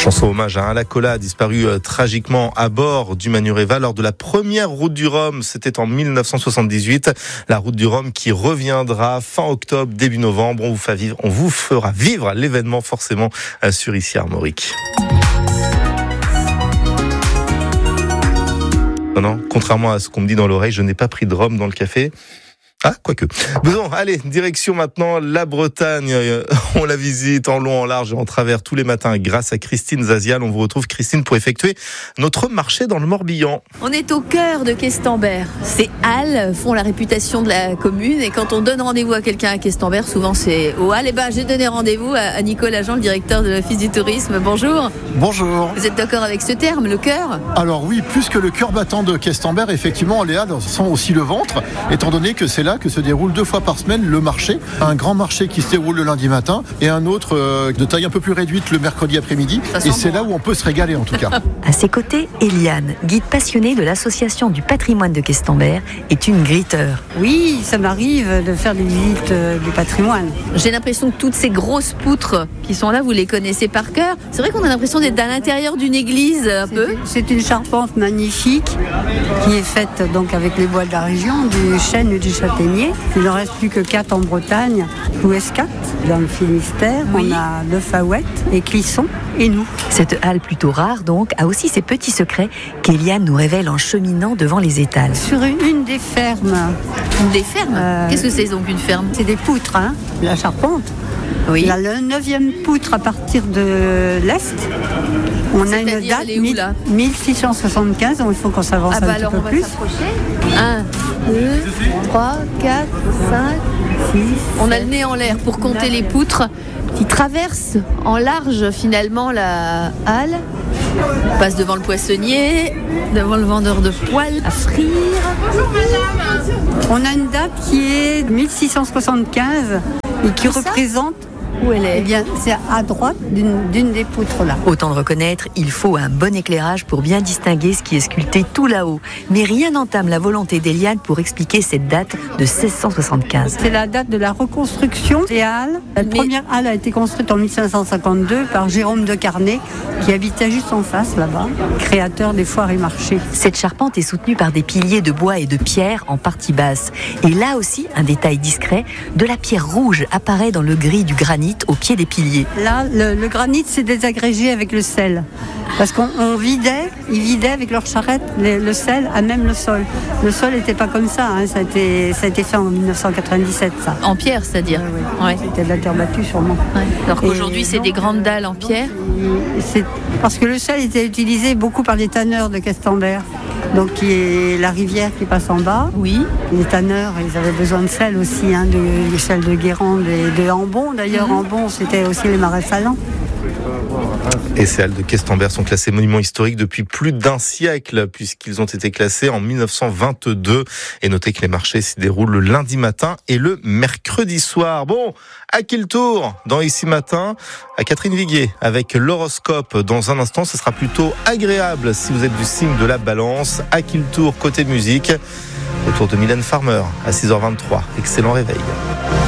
Chanson hommage à Alain Colas, disparu tragiquement à bord du Manureva lors de la première route du Rhum. C'était en 1978. La route du Rhum qui reviendra fin octobre, début novembre. On vous fera vivre l'événement forcément sur Ici Armorique. Non, contrairement à ce qu'on me dit dans l'oreille, je n'ai pas pris de rhum dans le café. Ah, quoique. Bon, allez, direction maintenant la Bretagne. On la visite en long, en large et en travers tous les matins grâce à Christine Zazial. On vous retrouve, Christine, pour effectuer notre marché dans le Morbihan. On est au cœur de Questembert. Ces halles font la réputation de la commune et quand on donne rendez-vous à quelqu'un à Questembert, souvent c'est aux halles. Et j'ai donné rendez-vous à Nicolas Jean, le directeur de l'Office du tourisme. Bonjour. Bonjour. Vous êtes d'accord avec ce terme, le cœur ? Alors oui, plus que le cœur battant de Questembert, effectivement, les halles sont aussi le ventre, étant donné que c'est là que se déroule 2 fois par semaine le marché. Un grand marché qui se déroule le lundi matin et un autre de taille un peu plus réduite le mercredi après-midi. Et c'est là où on peut se régaler en tout cas. À ses côtés, Eliane, guide passionnée de l'association du patrimoine de Questembert, est une gritteur. Oui, ça m'arrive de faire des visites du patrimoine. J'ai l'impression que toutes ces grosses poutres qui sont là, vous les connaissez par cœur. C'est vrai qu'on a l'impression d'être à l'intérieur d'une église un peu. C'est une charpente magnifique qui est faite donc avec les bois de la région, du chêne et du châtaignier. Il n'en reste plus que 4 en Bretagne, Ouescat, dans le Finistère, oui. On a Le Faouette et Clisson et nous. Cette halle plutôt rare donc a aussi ses petits secrets qu'Eliane nous révèle en cheminant devant les étals. Sur une des fermes. Une des fermes Qu'est-ce que c'est donc une ferme ? C'est des poutres, hein, la charpente. Oui. La 9e poutre à partir de l'Est. On a une date 1675, donc il faut qu'on s'avance un petit peu plus. 1, 2, 3, 4, 5, 6. On a le nez en l'air pour compter les poutres qui traversent en large finalement la halle. On passe devant le poissonnier, devant le vendeur de poêles à frire. On a une date qui est 1675 et qui représente... Où elle est ? Eh bien, c'est à droite d'une des poutres là. Autant de reconnaître, il faut un bon éclairage pour bien distinguer ce qui est sculpté tout là-haut. Mais rien n'entame la volonté d'Eliane pour expliquer cette date de 1675. C'est la date de la reconstruction des halles. La première halle a été construite en 1552 par Jérôme de Carnet, qui habitait juste en face là-bas, créateur des foires et marchés. Cette charpente est soutenue par des piliers de bois et de pierre en partie basse. Et là aussi, un détail discret, de la pierre rouge apparaît dans le gris du granit au pied des piliers. Là, le granit s'est désagrégé avec le sel. Parce ils vidaient avec leur charrette le sel à même le sol. Le sol n'était pas comme ça, hein. Ça a été fait en 1997, ça. En pierre, c'est-à-dire ? Oui. Ouais. C'était de la terre battue, sûrement. Ouais. Alors qu'aujourd'hui, c'est des grandes dalles en pierre ? C'est parce que le sel était utilisé beaucoup par les tanneurs de Questembert. Donc, qui est la rivière qui passe en bas. Oui. Les tanneurs, ils avaient besoin de sel aussi, hein, de sel de Guérande et de Ambon. D'ailleurs, Ambon, c'était aussi les marais salants. Et ces halles de Questembert sont classées monuments historiques depuis plus d'1 siècle, puisqu'ils ont été classés en 1922. Et notez que les marchés s'y déroulent le lundi matin et le mercredi soir. Bon, à qui le tour dans Ici Matin ? À Catherine Viguier, avec l'horoscope. Dans un instant, ce sera plutôt agréable si vous êtes du signe de la Balance. À qui le tour côté musique ? Autour de Mylène Farmer, à 6h23. Excellent réveil.